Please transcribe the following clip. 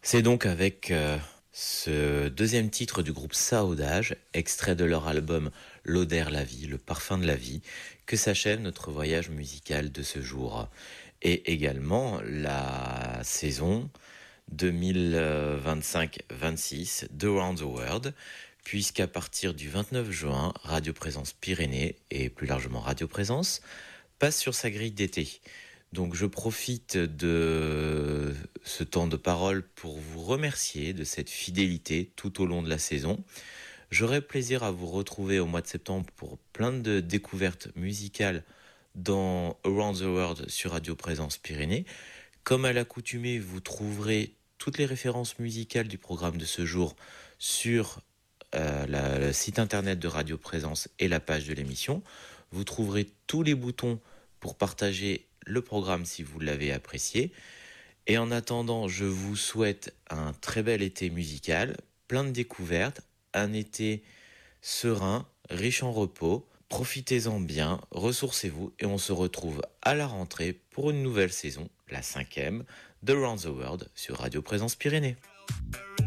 C'est donc avec ce deuxième titre du groupe Saudage, extrait de leur album L'Odeur la vie, le parfum de la vie, que s'achève notre voyage musical de ce jour. Et également la saison 2025-26 de Round the World, puisqu'à partir du 29 juin, Radio Présence Pyrénées, et plus largement Radio Présence, passe sur sa grille d'été. Donc je profite de ce temps de parole pour vous remercier de cette fidélité tout au long de la saison. J'aurai plaisir à vous retrouver au mois de septembre pour plein de découvertes musicales dans Around the World sur Radio Présence Pyrénées. Comme à l'accoutumée, vous trouverez toutes les références musicales du programme de ce jour sur le site internet de Radio Présence et la page de l'émission. Vous trouverez tous les boutons pour partager le programme si vous l'avez apprécié. Et en attendant, je vous souhaite un très bel été musical, plein de découvertes, un été serein, riche en repos. Profitez-en bien, ressourcez-vous et on se retrouve à la rentrée pour une nouvelle saison, la 5e, de Round the World sur Radio Présence Pyrénées.